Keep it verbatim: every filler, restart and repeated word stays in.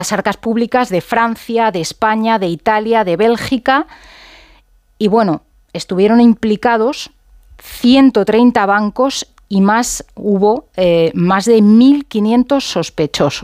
las arcas públicas de Francia, de España, de Italia, de Bélgica. Y bueno, estuvieron implicados ciento treinta bancos y más hubo eh, más de mil quinientos sospechosos.